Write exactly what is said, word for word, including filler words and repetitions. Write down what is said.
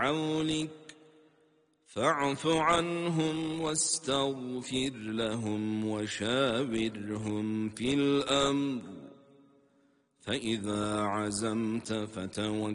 حولك فاعف عنهم واستغفر لهم وشاورهم في الأمر فإذا عزمت فتوكل